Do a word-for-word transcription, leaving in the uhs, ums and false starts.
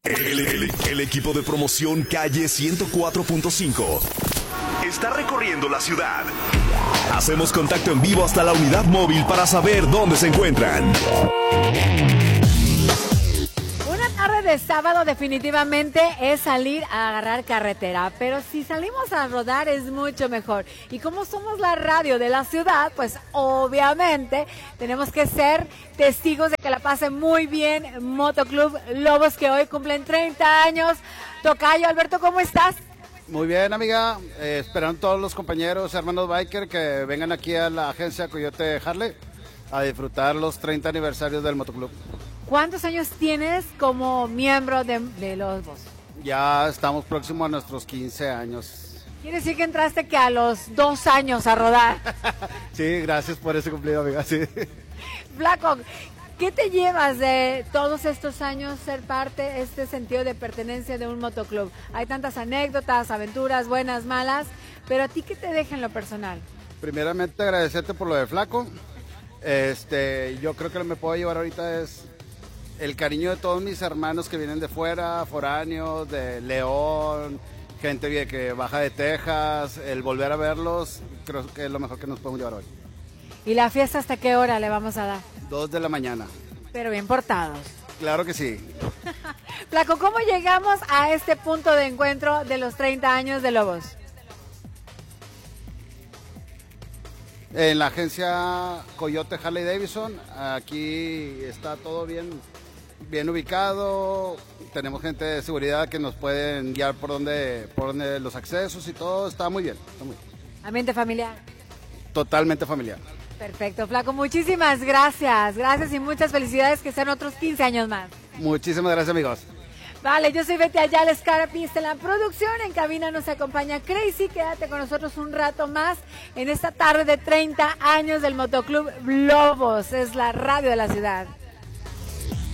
El, el- el equipo de promoción Calle ciento cuatro punto cinco está recorriendo la ciudad. Hacemos contacto en vivo hasta la unidad móvil para saber dónde se encuentran. Una tarde de sábado definitivamente es salir a agarrar carretera, pero si salimos a rodar es mucho mejor. Y como somos la radio de la ciudad, pues obviamente tenemos que ser testigos de que la pasen muy bien Motoclub Lobos, que hoy cumplen treinta años. Tocayo, Alberto, ¿cómo estás? Muy bien, amiga, eh, esperando todos los compañeros, hermanos biker que vengan aquí a la agencia Coyote Harley a disfrutar los treinta aniversarios del Motoclub. ¿Cuántos años tienes como miembro de, de Lobos? Ya estamos próximos a nuestros quince años. Quiere decir que entraste que a los dos años a rodar. Sí, gracias por ese cumplido, amiga, sí. Flaco, ¿qué te llevas de todos estos años ser parte, este sentido de pertenencia de un motoclub? Hay tantas anécdotas, aventuras, buenas, malas, pero ¿a ti qué te deja en lo personal? Primeramente agradecerte por lo de Flaco. Este, yo creo que lo que me puedo llevar ahorita es el cariño de todos mis hermanos que vienen de fuera, foráneos, de León, gente que baja de Texas, el volver a verlos, creo que es lo mejor que nos podemos llevar hoy. ¿Y la fiesta hasta qué hora le vamos a dar? Dos de la mañana. Pero bien portados. Claro que sí. Flaco, ¿cómo llegamos a este punto de encuentro de los treinta años de Lobos? En la agencia Coyote Harley Davidson, aquí está todo bien, bien ubicado, tenemos gente de seguridad que nos pueden guiar por donde, por donde los accesos y todo, está muy bien, está muy bien. Ambiente familiar. Totalmente familiar. Perfecto, Flaco, muchísimas gracias, gracias y muchas felicidades, que sean otros quince años más. Muchísimas gracias, amigos. Vale, yo soy Betty Ayala Escarapista en la producción, en cabina nos acompaña Crazy, quédate con nosotros un rato más en esta tarde de treinta años del Motoclub Lobos, es la radio de la ciudad.